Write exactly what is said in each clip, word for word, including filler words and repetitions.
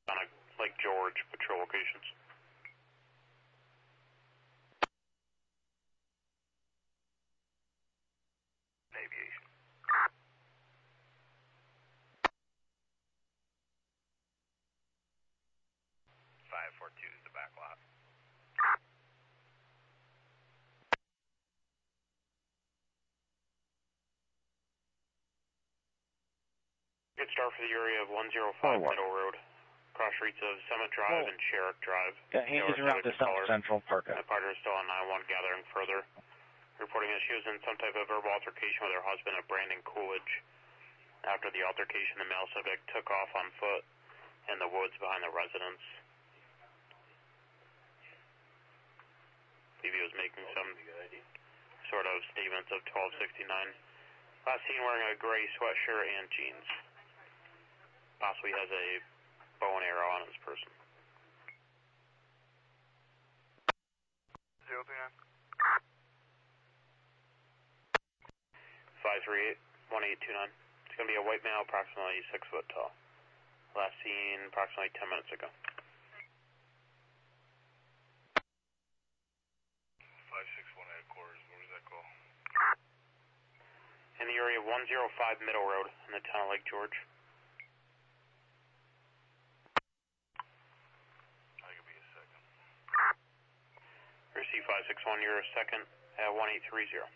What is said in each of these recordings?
on a Lake George patrol locations. Aviation. five four two is the back lot. Good start for the area of one oh five Middle Road. Cross streets of Summit Drive oh. and Sherrick Drive. Yeah, Haney's around the South Central Park. The partner is still on nine one gathering further. Reporting that she was in some type of verbal altercation with her husband at Brandon Coolidge. After the altercation, the male subject took off on foot in the woods behind the residence. I believe he was making some sort of statements of twelve sixty-nine. Last seen wearing a gray sweatshirt and jeans. Possibly has a bow and arrow on his person. zero three nine. five three eight, one eight two nine. It's going to be a white male, approximately six foot tall. Last seen approximately ten minutes ago. five six one headquarters, where was that call? In the area of one oh five Middle Road in the town of Lake George. I could be a second. Receive five six one, you're a second at one eight three zero.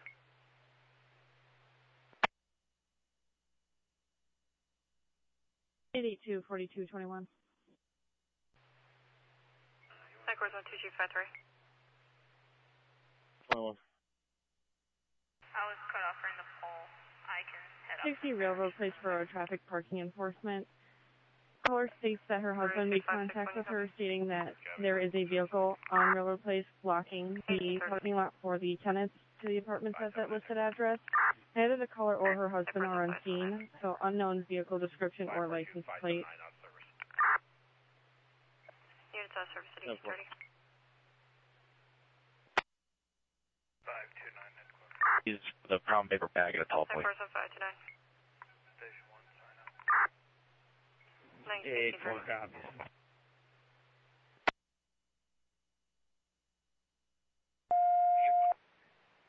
eight eight two, four two two one. Headquarters one two two five three. twenty-one. I was cut off during the pole. I can head up. sixty Railroad Place for road traffic parking enforcement. Caller states that her husband made contact with her stating that there is a vehicle on Railroad Place blocking the parking lot for the tenants to the apartments at that listed address. Neither the caller or her husband are on scene, so unknown vehicle description or license plate. Units on service at eight thirty. five two nine headquarters. He's the brown paper bag at a tall point. Headquarters on five two nine. Station one, sign out. nineteen eight fifty-three. four copies.